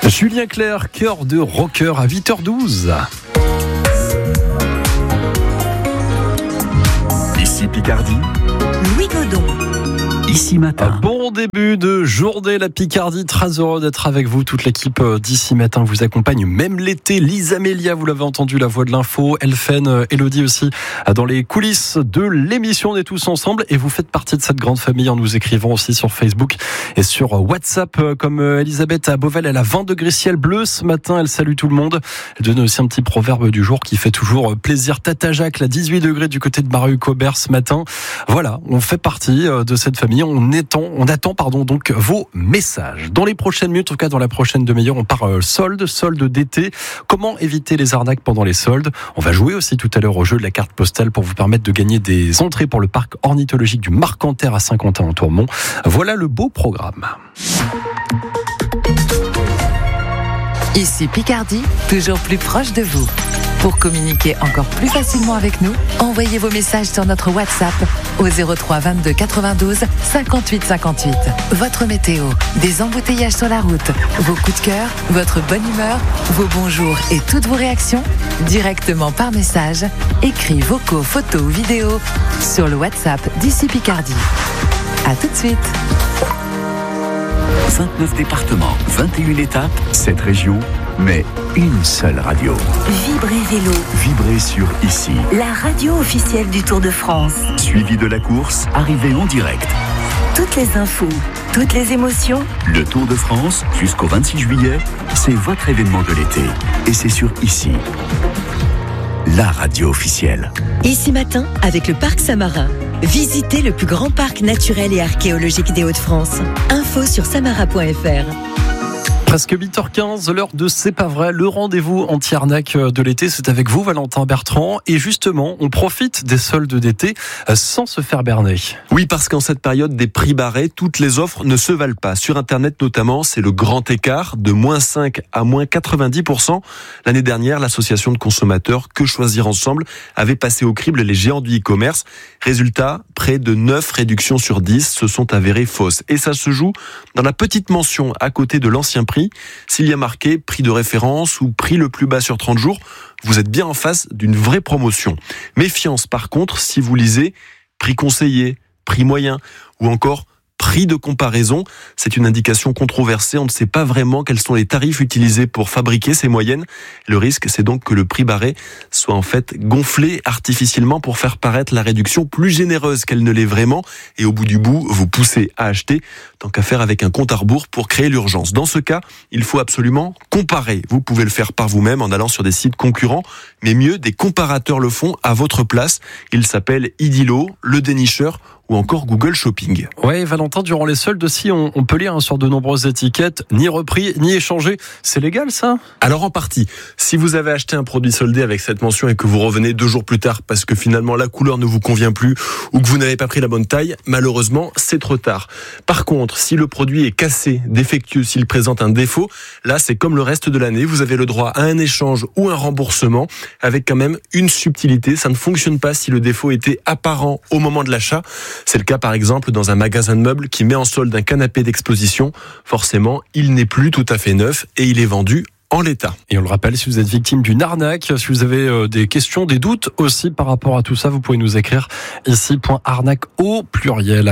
Julien Clerc, cœur de rocker à 8h12. Ici Picardie, Louis Godon. Ici Matin. Bon début de journée, la Picardie. Très heureux d'être avec vous. Toute l'équipe d'Ici Matin vous accompagne, même l'été. Lisa Amélia, vous l'avez entendu, la voix de l'info. Elfen, Elodie aussi, dans les coulisses de l'émission. On est tous ensemble et vous faites partie de cette grande famille en nous écrivant aussi sur Facebook et sur WhatsApp. Comme Elisabeth à Beauval, elle a 20 degrés ciel bleu ce matin. Elle salue tout le monde. Elle donne aussi un petit proverbe du jour qui fait toujours plaisir. Tata Jacques, la 18 degrés du côté de Maru-Cobert ce matin. Voilà, on fait partie de cette famille. On attend donc vos messages. Dans les prochaines minutes, en tout cas dans la prochaine demi-heure, on parle solde d'été. Comment éviter les arnaques pendant les soldes? On va jouer aussi tout à l'heure au jeu de la carte postale pour vous permettre de gagner des entrées pour le parc ornithologique du Marcanterre à Saint-Quentin-en-Tourmont. Voilà le beau programme. Ici Picardie, toujours plus proche de vous. Pour communiquer encore plus facilement avec nous, envoyez vos messages sur notre WhatsApp au 03 22 92 58 58. Votre météo, des embouteillages sur la route, vos coups de cœur, votre bonne humeur, vos bonjours et toutes vos réactions, directement par message, écrits, vocaux, photos ou vidéos sur le WhatsApp d'Ici Picardie. À tout de suite. 29 départements, 21 étapes, 7 régions, mais une seule radio. Vibrez Vélo, Vibrez sur Ici. la radio officielle du Tour de France. Suivi de la course, arrivée en direct. Toutes les infos, toutes les émotions. Le Tour de France, jusqu'au 26 juillet, c'est votre événement de l'été. Et c'est sur Ici. La radio officielle. Ici Matin, avec le Parc Samarin. Visitez le plus grand parc naturel et archéologique des Hauts-de-France. Info sur samara.fr. Presque 8h15, l'heure de C'est pas vrai, le rendez-vous anti-arnaque de l'été, c'est avec vous Valentin Bertrand, et justement on profite des soldes d'été sans se faire berner. Oui, parce qu'en cette période des prix barrés, toutes les offres ne se valent pas. Sur Internet notamment, c'est le grand écart de -5 à -90%. L'année dernière, l'association de consommateurs Que Choisir Ensemble avait passé au crible les géants du e-commerce. Résultat, près de 9 réductions sur 10 se sont avérées fausses. Et ça se joue dans la petite mention à côté de l'ancien prix. S'il y a marqué prix de référence ou prix le plus bas sur 30 jours, vous êtes bien en face d'une vraie promotion. Méfiance par contre si vous lisez prix conseillé, prix moyen ou encore prix de comparaison. C'est une indication controversée. On ne sait pas vraiment quels sont les tarifs utilisés pour fabriquer ces moyennes. Le risque, c'est donc que le prix barré soit en fait gonflé artificiellement pour faire paraître la réduction plus généreuse qu'elle ne l'est vraiment. Et au bout du bout, vous poussez à acheter, tant qu'à faire avec un compte à rebours pour créer l'urgence. Dans ce cas, il faut absolument comparer. Vous pouvez le faire par vous-même en allant sur des sites concurrents, mais mieux, des comparateurs le font à votre place. Ils s'appellent Idilo, Le Dénicheur ou encore Google Shopping. Ouais, Valentin, durant les soldes aussi, on peut lire sur de nombreuses étiquettes, ni repris, ni échangé. C'est légal ça? Alors en partie, si vous avez acheté un produit soldé avec cette mention et que vous revenez 2 jours plus tard parce que finalement la couleur ne vous convient plus ou que vous n'avez pas pris la bonne taille, malheureusement c'est trop tard. Par contre, si le produit est cassé, défectueux, s'il présente un défaut, là c'est comme le reste de l'année, vous avez le droit à un échange ou un remboursement avec quand même une subtilité. Ça ne fonctionne pas si le défaut était apparent au moment de l'achat. C'est le cas par exemple dans un magasin de meubles qui met en solde un canapé d'exposition. Forcément, il n'est plus tout à fait neuf et il est vendu en l'état. Et on le rappelle, si vous êtes victime d'une arnaque, si vous avez des questions, des doutes aussi par rapport à tout ça, vous pouvez nous écrire ici.arnaque au pluriel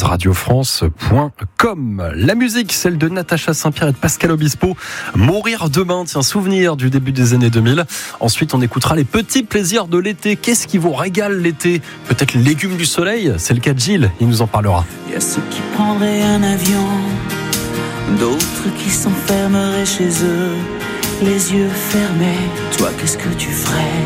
@radiofrance.com. La musique, celle de Natacha Saint-Pierre et de Pascal Obispo. Mourir demain, tiens, souvenir du début des années 2000. Ensuite, on écoutera les petits plaisirs de l'été. Qu'est-ce qui vous régale l'été? Peut-être les légumes du soleil? C'est le cas de Gilles, il nous en parlera. Il y a ceux qui prendraient un avion, d'autres qui s'enfermeraient chez eux, les yeux fermés. Toi, qu'est-ce que tu ferais?